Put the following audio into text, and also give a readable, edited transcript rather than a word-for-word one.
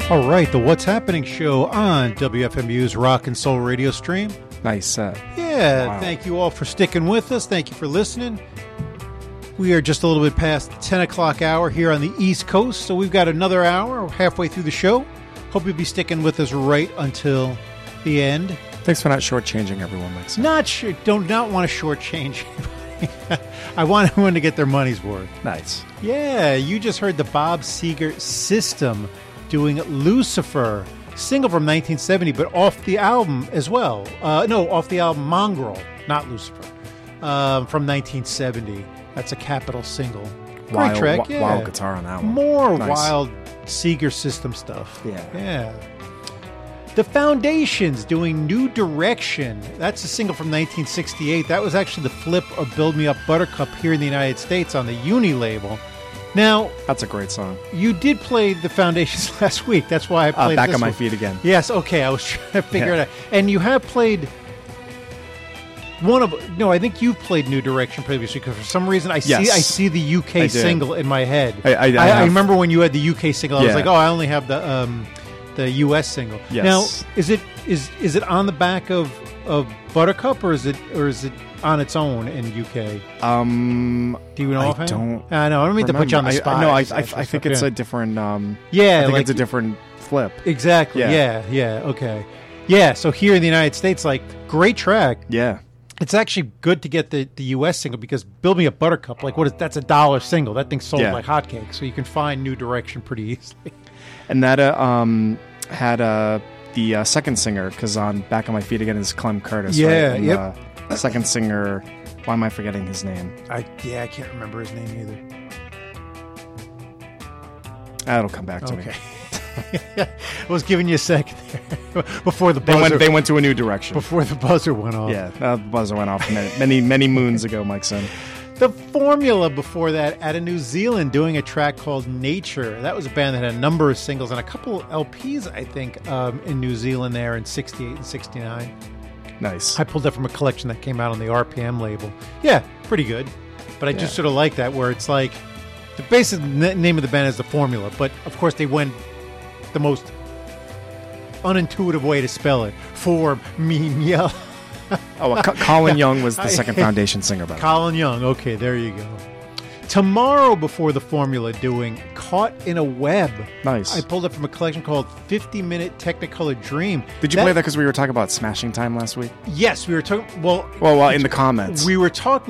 All right, the What's Happening show on WFMU's Rock and Soul radio stream. Nice set. Yeah, Wow. Thank you all for sticking with us. Thank you for listening. We are just a little bit past the 10 o'clock hour here on the East Coast, so we've got another hour. We're halfway through the show. Hope you'll be sticking with us right until the end. Thanks for not shortchanging everyone, Mike. Not want to shortchange anybody. I want everyone to get their money's worth. Nice. Yeah, you just heard the Bob Seger System doing Lucifer, single from 1970, but off the album as well. Off the album Mongrel, not Lucifer, from 1970. That's a Capitol single. Great track, yeah. Wild guitar on that one. More Nice. wild Seger System stuff. Yeah. The Foundations doing New Direction. That's a single from 1968. That was actually the flip of Build Me Up Buttercup here in the United States on the Uni label. Now, that's a great song. You did play The Foundations last week. That's why I played Back this on My one. Feet Again. Yes, okay. I was trying to figure it out. And you have played I think you've played New Direction previously because for some reason I see the UK single in my head. I remember when you had the UK single. I was like, I only have the US single. Yes. Now, is it on the back of Buttercup or is it on its own in UK? Do you know? I offhand? don't. I know. I don't mean to put you on the spot. I think it's a different. It's a different flip. Exactly. Yeah. Okay. Yeah. So here in the United States, great track. Yeah. It's actually good to get the US single because Build Me Up Buttercup, that's $1 single. That thing sold like hotcakes. So you can find New Direction pretty easily. And that had the second singer, because on Back on My Feet Again is Clem Curtis. Yeah, right? And yep. The second singer, why am I forgetting his name? I can't remember his name either. That'll come back to me. Okay. I was giving you a second there before the buzzer. They went to a new direction. Before the buzzer went off. Yeah, the buzzer went off many moons ago, Mike son. The Formula before that out of New Zealand doing a track called Nature. That was a band that had a number of singles and a couple LPs, I think, in New Zealand there in 68 and 69. Nice. I pulled that from a collection that came out on the RPM label. Yeah, pretty good. But I just sort of like that where it's like the basic name of the band is The Formula, but of course they went the most unintuitive way to spell it. Formula. Colin Young was the second Foundation singer. By Colin Young. Okay, there you go. Tomorrow before The Formula doing Caught in a Web. Nice. I pulled it from a collection called 50-Minute Technicolor Dream. Did you play that because we were talking about Smashing Time last week? Yes, we were talking... Well, in the comments. We were talking